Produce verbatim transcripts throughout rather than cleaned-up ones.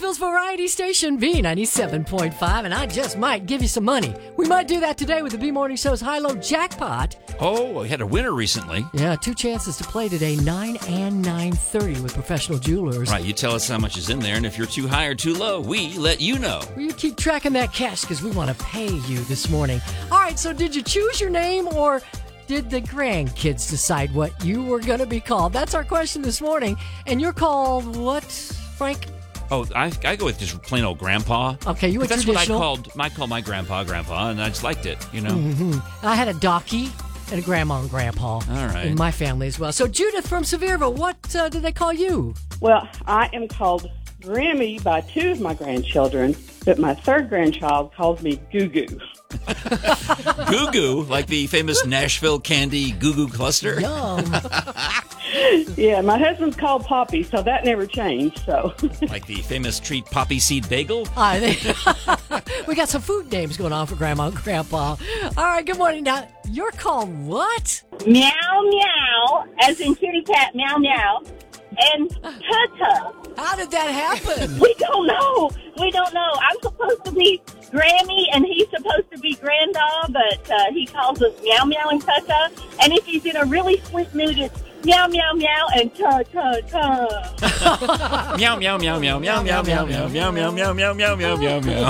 Knoxville's variety station, B ninety-seven point five, and I just might give you some money. We might do that today with the B Morning Show's high-low jackpot. Oh, we had a winner recently. Yeah, two chances to play today, nine and nine thirty with Professional Jewelers. Right, you tell us how much is in there, and if you're too high or too low, we let you know. Well, you keep tracking that cash because we want to pay you this morning. All right, so did you choose your name, or did the grandkids decide what you were going to be called? That's our question this morning. And you're called what, Frank? Oh, I, I go with just plain old grandpa. Okay, you went That's traditional. what I called, I called my grandpa grandpa, and I just liked it, you know? Mm-hmm. I had a docky and a grandma and grandpa. All right. In my family as well. So Judith from Sevierville, what uh, did they call you? Well, I am called Grammy by two of my grandchildren, but my third grandchild calls me Goo Goo. Goo Goo, like the famous Nashville candy Goo Goo cluster? Yum. Yeah, my husband's called Poppy, so that never changed. So, Like the famous treat poppy seed bagel? I think we got some food names going on for Grandma and Grandpa. All right, good morning. Now, you're called what? Meow meow, as in kitty cat, meow meow, and Tutta. How did that happen? We don't know. We don't know. I'm supposed to be Grammy, and he's supposed to be Grandpa, but uh, he calls us meow meow and Tutta. And if he's in a really sweet mood, it's meow meow meow and ta ta ta. Meow, meow, meow, meow, meow, meow, meow, meow, meow, meow, meow, meow, meow, meow, meow, meow.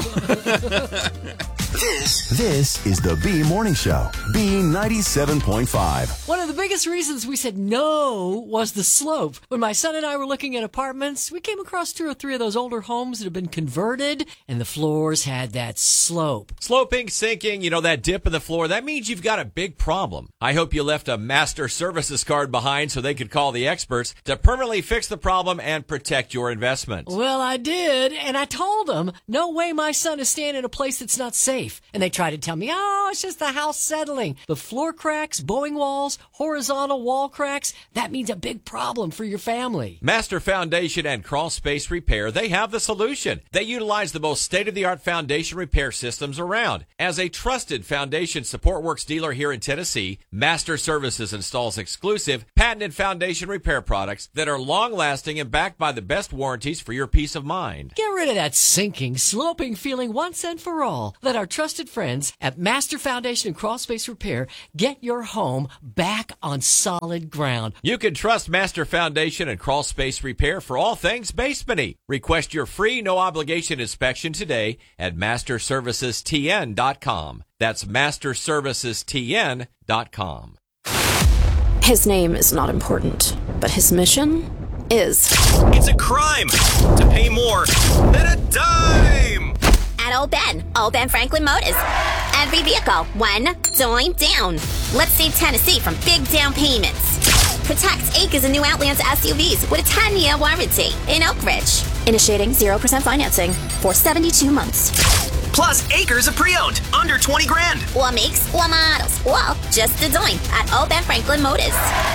This, this is the B Morning Show, B ninety-seven point five. One of the biggest reasons we said no was the slope. When my son and I were looking at apartments, we came across two or three of those older homes that had been converted, and the floors had that slope. Sloping, sinking, you know, that dip in the floor, that means you've got a big problem. I hope you left a master services card behind so they could call the experts to permanently fix the problem and protect your investment. Well, I did, and I told them, no way my son is staying in a place that's not safe. And they try to tell me, oh, it's just the house settling. The floor cracks, bowing walls, horizontal wall cracks, that means a big problem for your family. Master Foundation and Crawl Space Repair, they have the solution. They utilize the most state-of-the-art foundation repair systems around. As a trusted foundation support works dealer here in Tennessee, Master Services installs exclusive, patented foundation repair products that are long-lasting and backed by the best warranties for your peace of mind. Get rid of that sinking, sloping feeling once and for all. Let our trusted friends at Master Foundation and Crawl Space Repair get your home back on solid ground. You can trust Master Foundation and Crawl Space Repair for all things basement-y. Request your free, no-obligation inspection today at master services t n dot com. That's master services t n dot com. His name is not important, but his mission is. It's a crime to pay more than a dime. At Old Ben, Old Ben Franklin Motors. Every vehicle, one dime down. Let's save Tennessee from big down payments. Protect acres of new Outlands S U Vs with a ten-year warranty in Oak Ridge. Initiating zero percent financing for seventy-two months. Plus acres of pre-owned, under twenty grand. Or makes, or models, or just a dime at Old Ben Franklin Motors.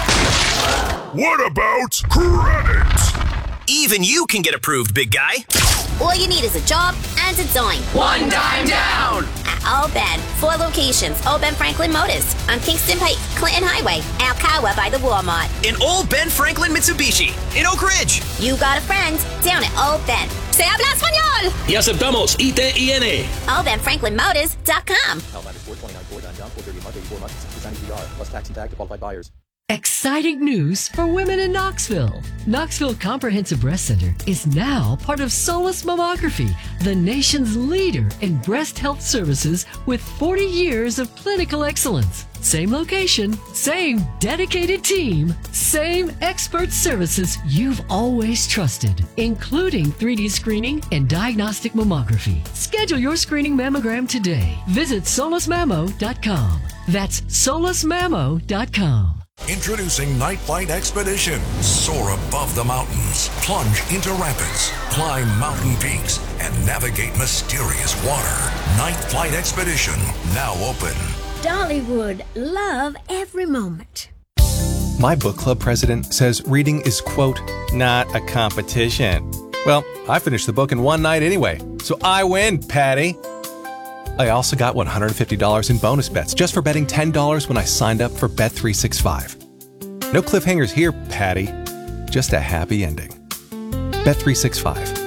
What about credit? Even you can get approved, big guy. All you need is a job and a dime. One dime down. At Old Ben, four locations. Old Ben Franklin Motors on Kingston Pike, Clinton Highway, Alcoa by the Walmart. In Old Ben Franklin Mitsubishi in Oak Ridge. You got a friend down at Old Ben. Se habla español. Y aceptamos I T I N. Old Ben Franklin Motors dot com. L ninety-four twenty-nine Ford down, four thirty a month, eighty-four months, six percent A P R, plus tax and tag to qualified buyers. Exciting news for women in Knoxville. Knoxville Comprehensive Breast Center is now part of Solus Mammography, the nation's leader in breast health services with forty years of clinical excellence. Same location, same dedicated team, same expert services you've always trusted, including three D screening and diagnostic mammography. Schedule your screening mammogram today. Visit solus mammo dot com. That's solus mammo dot com. Introducing Night Flight Expedition. Soar above the mountains, plunge into rapids, climb mountain peaks, and navigate mysterious water. Night Flight Expedition, now open. Dollywood, love every moment. My book club president says reading is, quote, not a competition. Well, I finished the book in one night anyway, so I win, Patty. I also got one hundred fifty dollars in bonus bets just for betting ten dollars when I signed up for Bet three sixty-five. No cliffhangers here, Patty. Just a happy ending. Bet three sixty-five.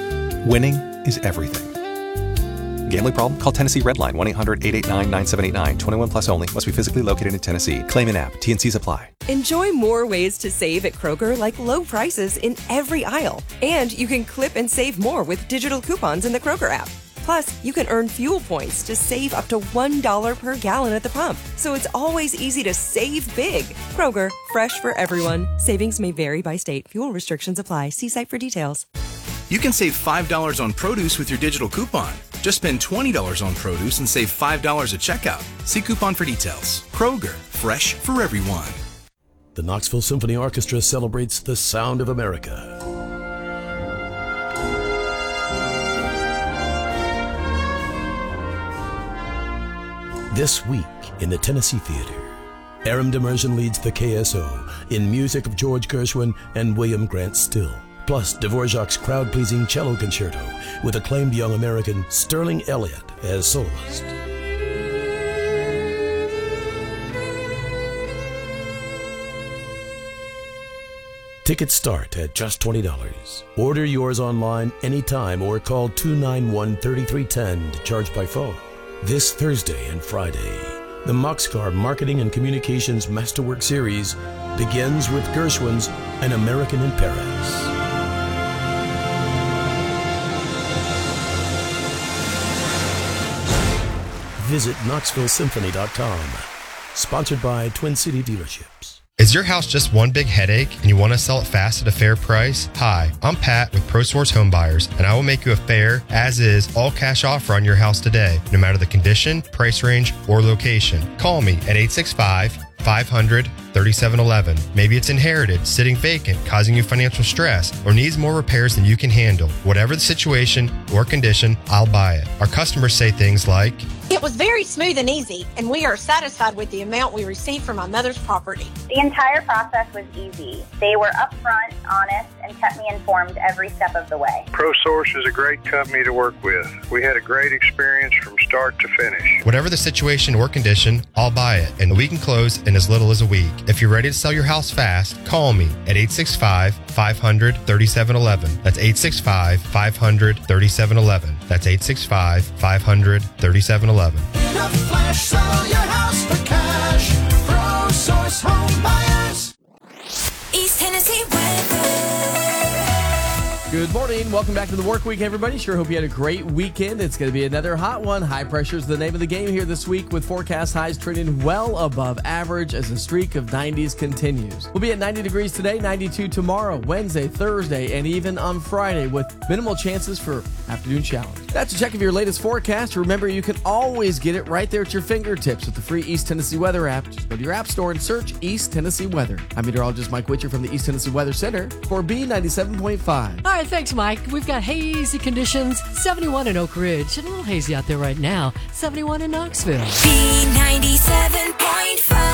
Winning is everything. Gambling problem? Call Tennessee Redline, one eight hundred eight eight nine nine seven eight nine. twenty-one plus only. Must be physically located in Tennessee. Claim in app. T and C's apply. Enjoy more ways to save at Kroger, like low prices in every aisle. And you can clip and save more with digital coupons in the Kroger app. Plus, you can earn fuel points to save up to one dollar per gallon at the pump. So it's always easy to save big. Kroger, fresh for everyone. Savings may vary by state. Fuel restrictions apply. See site for details. You can save five dollars on produce with your digital coupon. Just spend twenty dollars on produce and save five dollars at checkout. See coupon for details. Kroger, fresh for everyone. The Knoxville Symphony Orchestra celebrates the sound of America. This week in the Tennessee Theater, Aram Demersion leads the K S O in music of George Gershwin and William Grant Still, plus Dvorak's crowd-pleasing cello concerto with acclaimed young American Sterling Elliott as soloist. Tickets start at just twenty dollars. Order yours online anytime or call two nine one, three three one zero to charge by phone. This Thursday and Friday, the Moxcar Marketing and Communications Masterwork Series begins with Gershwin's An American in Paris. Visit Knoxville Symphony dot com. Sponsored by Twin City Dealerships. Is your house just one big headache and you want to sell it fast at a fair price? Hi, I'm Pat with ProSource Home Buyers, and I will make you a fair, as-is, all-cash offer on your house today, no matter the condition, price range, or location. Call me at eight six five, five hundred, thirty-seven eleven. Maybe it's inherited, sitting vacant, causing you financial stress, or needs more repairs than you can handle. Whatever the situation or condition, I'll buy it. Our customers say things like, "It was very smooth and easy, and we are satisfied with the amount we received from my mother's property." The entire process was easy. They were upfront, honest, and kept me informed every step of the way. ProSource is a great company to work with. We had a great experience from start to finish. Whatever the situation or condition, I'll buy it, and we can close in as little as a week. If you're ready to sell your house fast, call me at eight six five, five hundred, thirty-seven eleven. That's eight six five, five hundred, thirty-seven eleven. That's eight six five, five hundred, thirty-seven eleven. In a flash, sell your house for cash. ProSource Home Buyers. East Tennessee weather. Good morning. Welcome back to the work week, everybody. Sure hope you had a great weekend. It's going to be another hot one. High pressure is the name of the game here this week, with forecast highs trending well above average as the streak of nineties continues. We'll be at ninety degrees today, ninety-two tomorrow, Wednesday, Thursday, and even on Friday, with minimal chances for afternoon showers. That's a check of your latest forecast. Remember, you can always get it right there at your fingertips with the free East Tennessee Weather app. Just go to your app store and search East Tennessee Weather. I'm meteorologist Mike Witcher from the East Tennessee Weather Center for B ninety-seven point five. All right, thanks, Mike. We've got hazy conditions, seventy-one in Oak Ridge, and a little hazy out there right now, seventy-one in Knoxville. B ninety-seven point five.